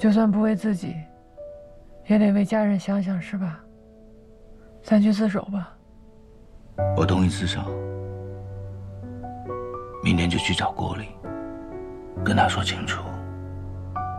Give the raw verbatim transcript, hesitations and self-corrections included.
就算不为自己，也得为家人想想，是吧？咱去自首吧。 我同意自首，明天就去找郭丽，跟他说清楚。